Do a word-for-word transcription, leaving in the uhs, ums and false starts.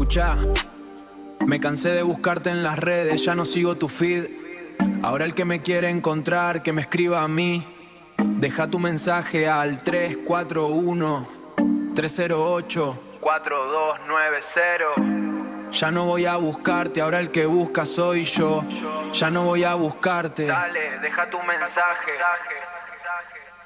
Escuchá, me cansé de buscarte en las redes, ya no sigo tu feed. Ahora el que me quiere encontrar, que me escriba a mí. Deja tu mensaje al tres cuatro uno, tres cero ocho, cuatro dos nueve cero. Ya no voy a buscarte, ahora el que busca soy yo. Ya no voy a buscarte. Dale, deja tu mensaje.